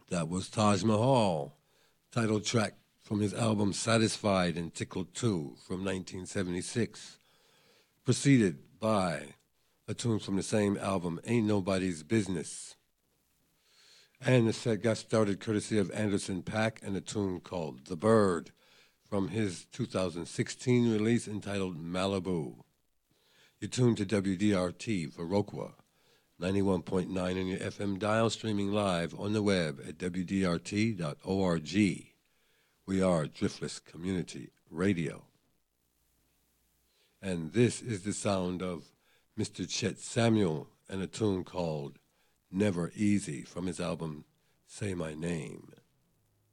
That was Taj Mahal, title track from his album Satisfied and Tickled 2 from 1976, preceded by a tune from the same album, Ain't Nobody's Business. And the set got started courtesy of Anderson .Paak and a tune called The Bird from his 2016 release entitled Malibu. You're tuned to WDRT Viroqua, 91.9 on your FM dial, streaming live on the web at WDRT.org. We are Driftless Community Radio. And this is the sound of Mr. Chet Samuel and a tune called Never Easy from his album Say My Name.